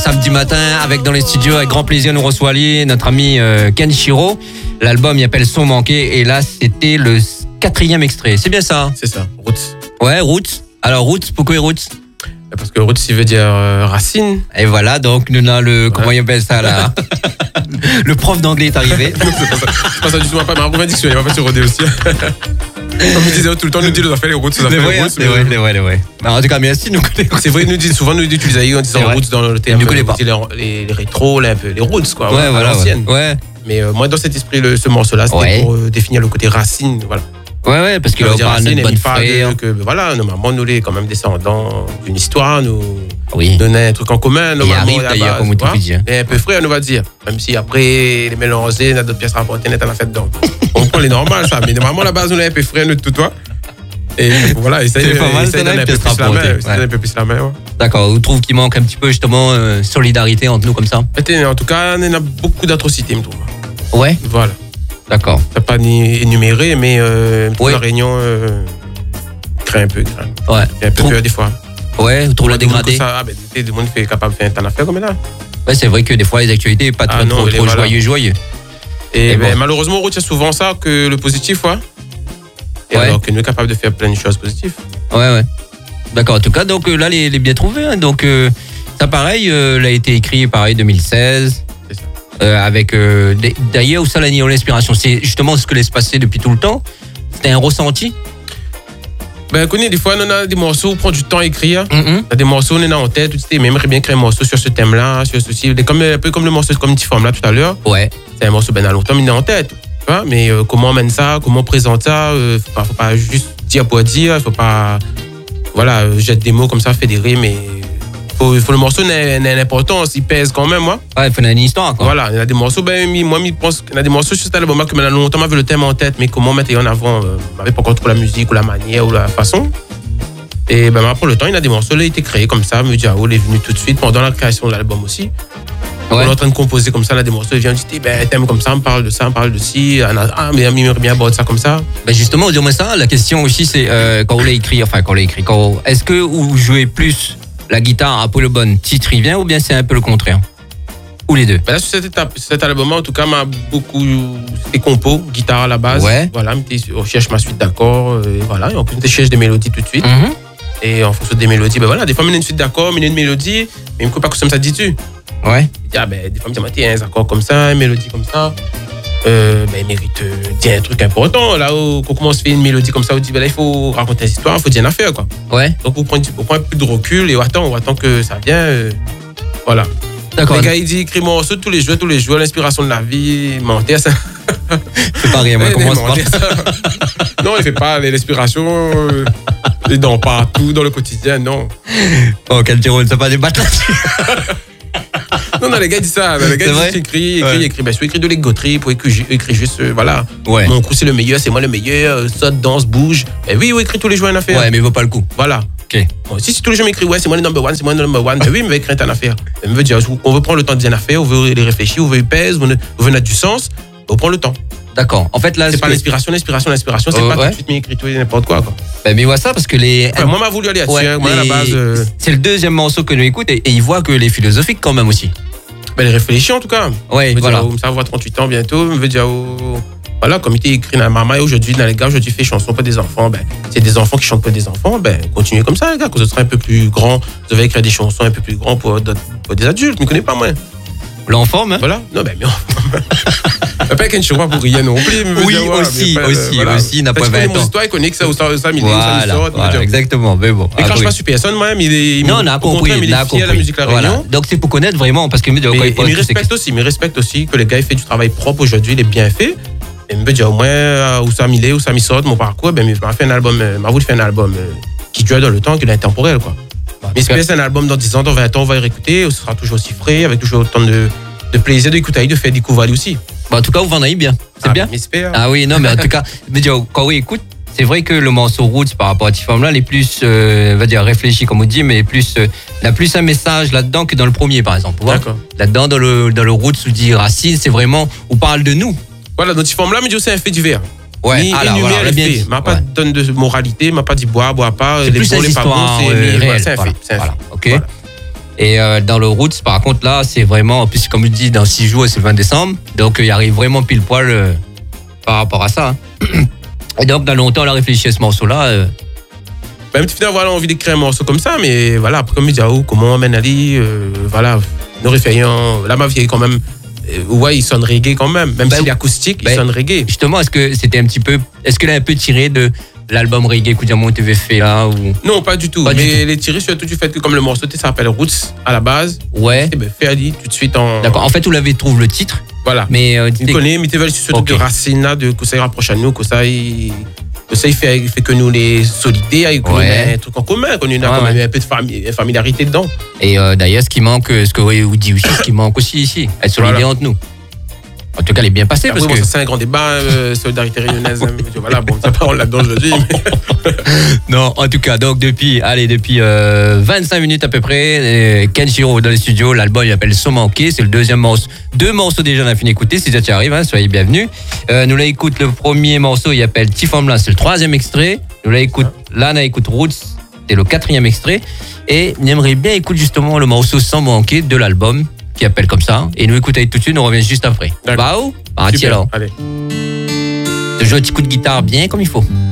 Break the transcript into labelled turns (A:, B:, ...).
A: Samedi matin, avec dans les studios, avec grand plaisir, nous reçoit notre ami Kenshiro. L'album il s'appelle Son Manqué et là, c'était le 4e extrait. C'est bien ça?
B: C'est ça, Roots.
A: Ouais, Roots. Alors, Roots, pourquoi Roots?
B: Parce que Roots, il veut dire racine.
A: Et voilà, donc nous avons le, comment il appelle ça là? Le prof d'anglais est arrivé.
B: C'est pas ça du tout, pas ma première dictionnaire, il m'a pas sur Rodé aussi. Comme je disais tout le temps, nous dit nous a fait les Roots,
A: C'est vrai. En tout cas, merci, nous connaissons.
B: C'est vrai, nous dit souvent, nous d'utiliser en disant Roots dans le terme.
A: Nous connaissons pas.
B: Les rétros, un peu, les Roots, quoi.
A: Ouais, voilà.
B: L'ancienne.
A: Ouais.
B: Mais moi, dans cet esprit, ce morceau-là, c'était pour définir le côté racine, voilà.
A: Ouais, parce qu'il parle de notre bonne frère.
B: Que, voilà, nos mamans, nous, les quand même descendants d'une histoire, nous
A: oui.
B: donner un truc en commun. Nos
A: et
B: mamans,
A: arrive d'ailleurs, comme tu dis.
B: Et un peu frère, on va dire. Même si après, les mélangés, on a d'autres pièces rapportées, on est à la fête dedans. On prend les normales, ça. Mais normalement, à la base, on est un peu frère, nous, tout toi. Et voilà, essaye
A: pas mal,
B: donner un peu plus la main.
A: D'accord, vous trouvez qu'il manque un petit peu, justement, solidarité entre nous, comme ça?
B: En tout cas, on a beaucoup d'atrocités, je trouve.
A: Ouais.
B: Voilà.
A: D'accord.
B: Ça n'a pas énuméré, mais la réunion crée un peu.
A: Ouais.
B: Il y a un peu peur des fois.
A: Ouais, vous trouvez la dégradée?
B: Tout le monde est capable de faire un tas d'affaires comme là.
A: Ouais, c'est vrai que des fois, les actualités, pas trop joyeux.
B: Et malheureusement, on retient souvent ça que le positif, ouais. Et alors que nous sommes capables de faire plein de choses positives.
A: Ouais. D'accord, en tout cas, donc là, les bien trouvés. Hein, donc, ça, pareil, il a été écrit, pareil, 2016. Avec d'ailleurs où ça l'inspiration, c'est justement ce que laisse passer depuis tout le temps. C'était un ressenti.
B: Connais, des fois on a des morceaux, on prend du temps à écrire. On a des morceaux, on est en tête, tu sais, j'aimerais bien créer un morceau sur ce thème-là, sur ceci, un peu comme le morceau comme Petit Forme là tout à l'heure.
A: Ouais.
B: C'est un morceau à longtemps, mais il est en tête. Tu vois, mais comment on mène ça, comment on présente ça, faut pas juste dire pour dire, faut pas jette des mots comme ça, fait des rimes mais faut le morceau n'a l'importance, il pèse quand même, moi.
A: Ouais, il faut une histoire, quoi.
B: Voilà, il y a des morceaux, moi, je pense qu'il y a des morceaux sur cet album que maintenant longtemps, j'avais le thème en tête, mais comment mettre en avant, j'avais pas encore trop la musique ou la manière ou la façon. Et pour le temps, il y a des morceaux, là, il était créé comme ça, Diao, il est venu tout de suite pendant la création de l'album aussi. On est en train de composer comme ça, là, des morceaux, il vient, il dit, thème comme ça, on parle de ça, on parle de ci, mais il aimerait bien aborder ça comme ça.
A: Justement, dis-moi ça, la question aussi, c'est quand vous l'avez écrit, est-ce que vous jouez plus la guitare un peu le bon titre il vient ou bien c'est un peu le contraire? Ou les deux?
B: Là, sur cet album, en tout cas, m'a beaucoup. C'était compo, guitare à la base.
A: Ouais.
B: Voilà, on cherche ma suite d'accords. Et voilà, et en plus, on cherche des mélodies tout de suite. Et en fonction des mélodies, des fois, on a une suite d'accords, on a une mélodie, mais il me faut pas que ça dit dessus.
A: Ouais.
B: Des fois, on me dit, un accord comme ça, une mélodie comme ça. Il mérite dire un truc important. Là où on commence à faire une mélodie comme ça, on dit, il faut raconter une histoire, il faut dire une affaire, quoi.
A: Ouais.
B: Donc, on prend un peu de recul et on attend que ça vienne. Voilà.
A: D'accord.
B: Le gars, il dit, écris morceau tous les jours, l'inspiration de la vie, mentir, ça.
A: C'est pas rien, moi, commence pas.
B: Non, il fait pas l'inspiration, il est dans partout, dans le quotidien, non.
A: Oh, quel tirone, c'est pas des bâtards.
B: Non, les gars disent ça. Les gars disent écrit. Je peux écrire de l'égoterie, pour écrire juste, voilà. Ouais. Mon coup, c'est le meilleur, c'est moi le meilleur, saute, danse, bouge. Et oui, écrit tous les jours une affaire.
A: Ouais, mais il vaut pas le coup.
B: Voilà.
A: Ok.
B: Bon, si tous les jours m'écrit, c'est moi le number one, c'est moi le number one. Oui, mais va écrire une affaire. On veut dire, on veut prendre le temps de dire une affaire, on veut les réfléchir, on veut y pèse, on veut mettre du sens, on prend le temps.
A: D'accord. En fait, là,
B: c'est pas l'inspiration, c'est pas tout de suite m'écrit tout et n'importe quoi.
A: Mais voit ça parce que
B: moi, m'a voulu aller là-dessus. Moi, à la base.
A: C'est le deuxième morceau que nous écoutons et il voit que les philosophiques quand même aussi.
B: Les réfléchir en tout cas.
A: Ouais, voilà.
B: Ça va avoir 38 ans bientôt. Me veut dire, voilà, comme il était écrit dans la maman aujourd'hui, dans les gars, aujourd'hui fait chanson pour des enfants. C'est des enfants qui chantent pour des enfants. Continuez comme ça, les gars, quand ce sera un peu plus grand. Vous allez écrire des chansons un peu plus grands pour des adultes. Je ne connais pas, moi.
A: L'enfant, hein?
B: Voilà. Non, mais pas qu'un chouva pour rien non plus.
A: Oui, aussi, n'a pas 20 ans.
B: Toi, il connaît que ça,
A: Voilà, exactement, mais bon.
B: Il crache pas sur personne, moi,
A: non, on a compris,
B: il est fier à la musique La Réunion.
A: Donc, c'est pour connaître vraiment, parce que...
B: Mais il respecte aussi que le gars, il fait du travail propre aujourd'hui, il est bien fait. Et il me dit, au moins, où ça m'y sort, mon parcours, il m'a fait un album, m'a voulu faire un album qui dure dans le temps, qui est intemporel, quoi. Mais c'est un album dans 10 ans, dans 20 ans, on va y réécouter, ce sera toujours aussi frais, avec toujours autant de plaisir d'écouter, de faire découvrir aussi.
A: En tout cas, vous vendez bien. C'est bien.
B: Ah
A: oui, non, mais en tout cas, quand on écoute, c'est vrai que le morceau Roots par rapport à T-Form là, les plus, va dire réfléchi comme on dit, mais plus, a plus un message là-dedans que dans le premier, par exemple.
B: D'accord.
A: Là-dedans, dans le Roots, où dit racine, c'est vraiment, on parle de nous.
B: Voilà, dans T-Form là, mais c'est un fait divers.
A: Ouais,
B: voilà, bien dit. M'a pas donné de moralité, m'a pas dit bois pas.
A: C'est plus une histoire,
B: c'est un fait.
A: Ok. Voilà. Et dans le Roots, par contre, là, c'est vraiment, en plus, comme je dis, dans 6 jours, c'est le 20 décembre. Donc, il arrive vraiment pile poil par rapport à ça. Hein. Et donc, dans longtemps, on a réfléchi à ce morceau-là.
B: Même si finalement, voilà, envie d'écrire un morceau comme ça, mais voilà, après, comme il dit, comment on mène Ali, voilà, nous référons, la mafia est quand même, ouais, il sonne reggae quand même s'il est acoustique, il sonne reggae.
A: Justement, est-ce que c'était un petit peu, est-ce qu'il a un peu tiré de l'album reggae que Diamond TV fait là ou...
B: Non, pas du tout. Mais les tirés surtout du fait que comme le morceau s'appelle Roots à la base,
A: ouais.
B: Fait Ali tout de suite en...
A: D'accord, en fait, vous l'avez trouvé le titre.
B: Voilà.
A: Mais
B: il connaît, mais tu veux surtout de racines là, de que ça rapproche à nous, que ça il fait que nous les solidaires, qu'on a un truc en commun, qu'on a quand même un peu de familiarité dedans. Et
A: d'ailleurs, ce qui manque, ce que vous dites aussi, ce qui manque aussi ici, être solidaire entre nous. En tout cas, elle est bien passée.
B: Parce que c'est un grand débat, solidarité réunionnaise. Voilà, bon, ça parle là-dedans aujourd'hui. Mais...
A: non, en tout cas, donc depuis 25 minutes à peu près, Kenshiro dans les studios, l'album il s'appelle Sans manquer, c'est le deuxième morceau. 2 morceaux déjà, on a fini d'écouter, si ça t'y arrive, hein, soyez bienvenus. Nous là écoute le premier morceau, il s'appelle Tifambla, c'est le 3e extrait. Nous là écoute, là on écoute Roots, c'est le 4e extrait. Et on aimerait bien écouter justement le morceau Sans manquer de l'album, qui appelle comme ça. Et nous écoutons tout de suite, nous revient juste après. Bah où? Allez. Je joue un petit coup de guitare bien comme il faut.